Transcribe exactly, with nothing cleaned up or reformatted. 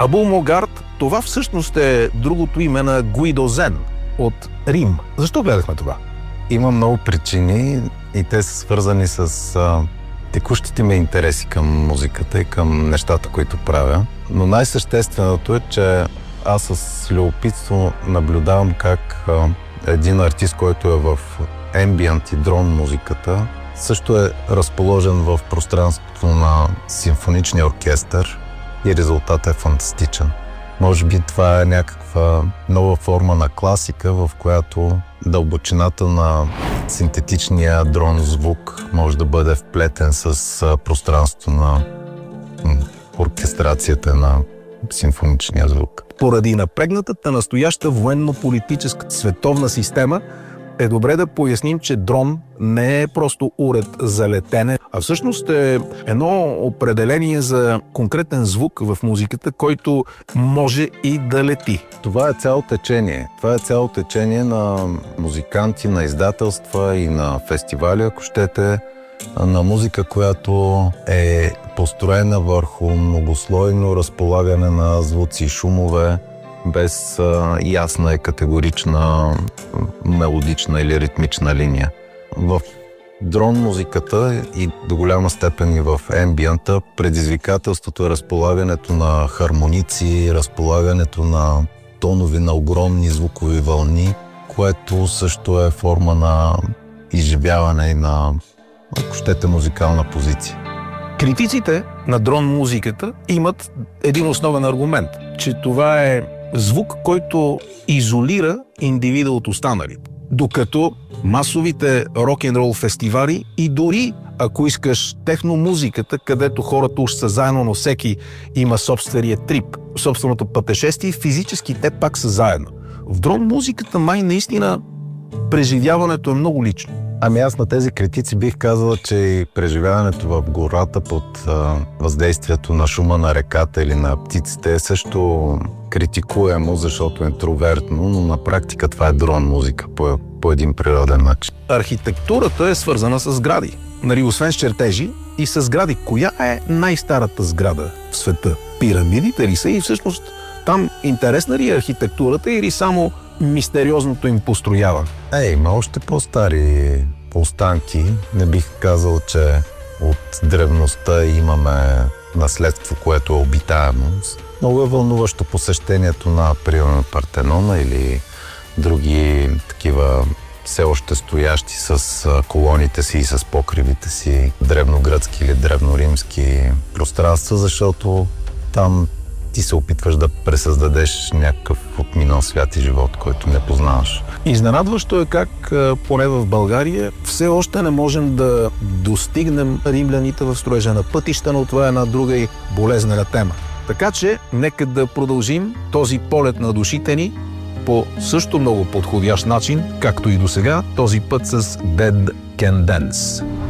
Абул Могарт, това всъщност е другото име на Гуидо Зен от Рим. Защо гледахме това? Има много причини и те са свързани с а, текущите ми интереси към музиката и към нещата, които правя. Но най-същественото е, че аз с любопитство наблюдавам как а, един артист, който е в ембиент и дрон музиката, също е разположен в пространството на симфоничния оркестър и резултатът е фантастичен. Може би това е някаква нова форма на класика, в която дълбочината на синтетичния дрон звук може да бъде вплетен с пространството на оркестрацията на симфоничния звук. Поради напрегнатата настояща военно-политическа световна система е добре да поясним, че дрон не е просто уред за летене, а всъщност е едно определение за конкретен звук в музиката, който може и да лети. Това е цяло течение. Това е цяло течение на музиканти, на издателства и на фестивали, ако щете, на музика, която е построена върху многослойно разполагане на звуци и шумове, без а, ясна и категорична мелодична или ритмична линия. В дрон музиката и до голяма степен и в ембиента предизвикателството е разполагането на хармоници, разполагането на тонови на огромни звукови вълни, което също е форма на изживяване и на, ако щете, музикална позиция. Критиците на дрон музиката имат един основен аргумент, че това е звук, който изолира индивида от останалите. Докато масовите рок-н-рол фестивали и дори, ако искаш, техномузиката, където хората уж са заедно, но всеки има собствения трип, собственото пътешествие, физически те пак са заедно. В дрон музиката май наистина преживяването е много лично. Ами аз на тези критици бих казал, че и преживяването в гората под а, въздействието на шума на реката или на птиците е също критикуемо, защото е интровертно, но на практика това е дрон музика по, по един природен начин. Архитектурата е свързана с сгради. Нали, освен с чертежи и с сгради. Коя е най-старата сграда в света? Пирамидите ли са и всъщност там интересна ли е архитектурата или само мистериозното им построяване? Е, има още по-стари останки. Не бих казал, че от древността имаме наследство, което е обитаемо. Много е вълнуващо посещението на, примерно, Партенона или други такива все още стоящи с колоните си и с покривите си древногръцки или древноримски пространства, защото там ти се опитваш да пресъздадеш някакъв отминал свят и живот, който не познаваш. Изненадващо е как, поне в България, все още не можем да достигнем римляните в строежа на пътища, но това е една друга и болезнена тема. Така че, нека да продължим този полет на душите ни по също много подходящ начин, както и до сега, този път с Dead Can Dance.